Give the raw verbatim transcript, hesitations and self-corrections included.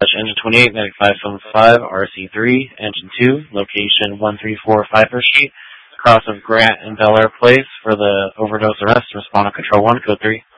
dispatch engine twenty-eight, medic five seven five, R C three, engine two, location one three four Pfeiffer Street, cross of Grant and Bel Air Place for the overdose arrest. Respond on control one, code three.